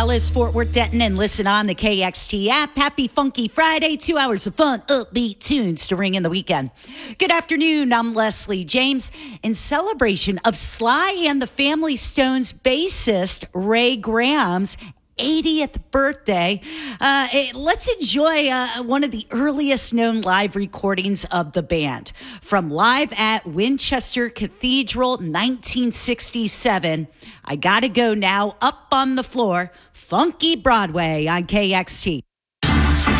Dallas, Fort Worth, Denton, and listen on the KXT app. Happy Funky Friday, 2 hours of fun, upbeat tunes to ring in the weekend. Good afternoon, I'm Leslie James. In celebration of Sly and the Family Stone's bassist, Ray Graham's 80th birthday. Let's enjoy one of the earliest known live recordings of the band. From live at Winchester Cathedral, 1967. I Gotta Go Now, Up on the Floor, Funky Broadway on KXT.